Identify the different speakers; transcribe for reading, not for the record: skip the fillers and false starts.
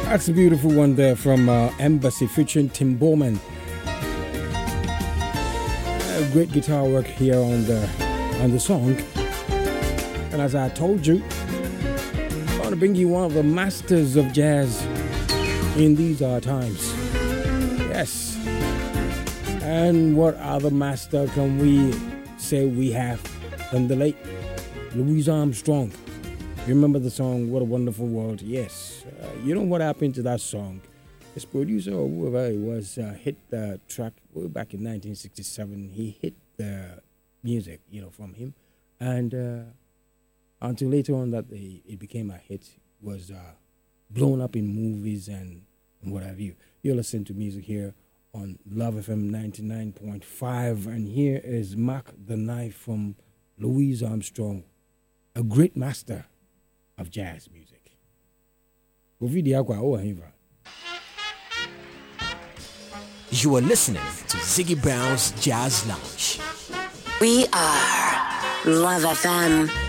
Speaker 1: That's a beautiful one there from Embassy featuring Tim Bowman. Great guitar work here on the song. And as I told you, I want to bring you one of the masters of jazz in these times. Yes. And what other master can we say we have than the late Louis Armstrong? You remember the song, What a Wonderful World? Yes. You know what happened to that song? His producer, or whoever it was, hit the track way back in 1967. He hit the music, from him. And until later on that it became a hit, was blown up in movies and what have you. You listen to music here on Love FM 99.5. And here is Mark the Knife from Louis Armstrong, a great master of jazz music.
Speaker 2: You are listening to Ziggy Brown's Jazz Lounge.
Speaker 3: We are Love FM.